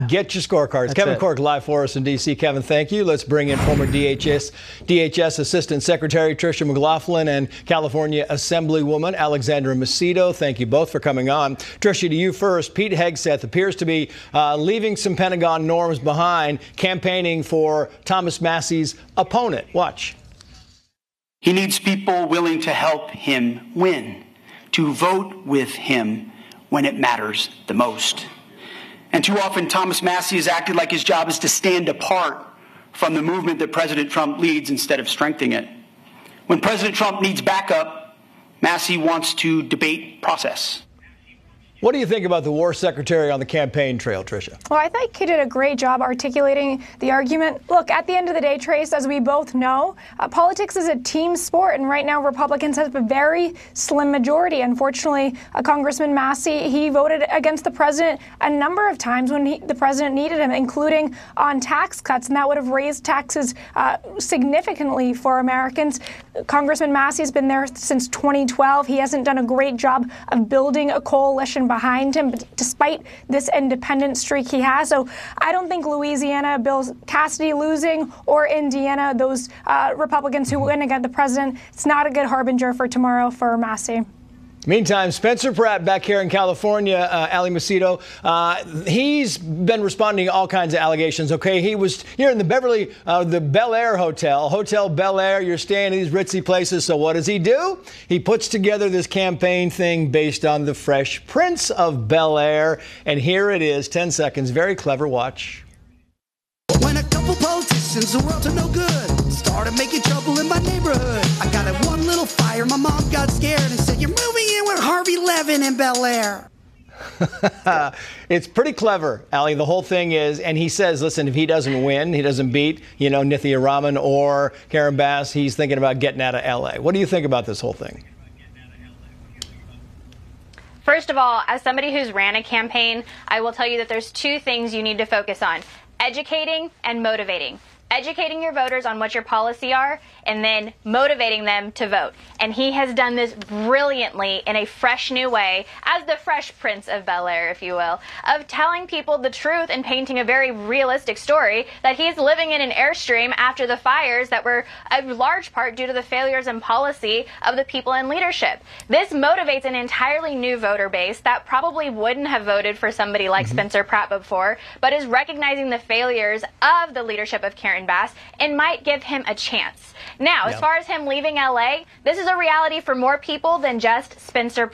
Get your scorecards. Kevin Corke live for us in D.C. Kevin, thank you. Let's bring in former DHS Assistant Secretary Tricia McLaughlin and California Assemblywoman Alexandra Macedo. Thank you both for coming on. Tricia, to you first. Pete Hegseth appears to be leaving some Pentagon norms behind, campaigning for Thomas Massie's opponent. Watch. He needs people willing to help him win, to vote with him when it matters the most. And too often, Thomas Massie has acted like his job is to stand apart from the movement that President Trump leads instead of strengthening it. When President Trump needs backup, Massie wants to debate process. What do you think about the war secretary on the campaign trail, Tricia? Well, I think he did a great job articulating the argument. Look, at the end of the day, Trace, as we both know, politics is a team sport, and right now Republicans have a very slim majority. Unfortunately, Congressman Massie, he voted against the president a number of times when the president needed him, including on tax cuts, and that would have raised taxes significantly for Americans. Congressman Massie's been there since 2012. He hasn't done a great job of building a coalition behind him, despite this independent streak he has. So I don't think Louisiana, Bill Cassidy losing, or Indiana, those Republicans who win against the president, it's not a good harbinger for tomorrow for Massie. Meantime, Spencer Pratt back here in California, Ali Macedo, he's been responding to all kinds of allegations. Okay, he was here in the Bel Air Hotel Bel Air. You're staying in these ritzy places. So what does he do? He puts together this campaign thing based on the Fresh Prince of Bel Air. And here it is, 10 seconds. Very clever. Watch. When a couple politicians, the world to no good, started making trouble in my neighborhood. I got in one little fire, my mom got scared and said, "You're moving in with Harvey Levin in Bel Air." It's pretty clever, Ali. The whole thing is, and he says, listen, if he doesn't win, he doesn't beat, Nithya Raman or Karen Bass, he's thinking about getting out of L.A. What do you think about this whole thing? First of all, as somebody who's ran a campaign, I will tell you that there's two things you need to focus on: educating and motivating. Educating your voters on what your policy are, and then motivating them to vote. And he has done this brilliantly in a fresh new way, as the Fresh Prince of Bel Air, if you will, of telling people the truth and painting a very realistic story that he's living in an Airstream after the fires that were a large part due to the failures and policy of the people in leadership. This motivates an entirely new voter base that probably wouldn't have voted for somebody like Spencer Pratt before, but is recognizing the failures of the leadership of Karen Bass and might give him a chance. Now, as far as him leaving LA, this is a reality for more people than just Spencer Pratt.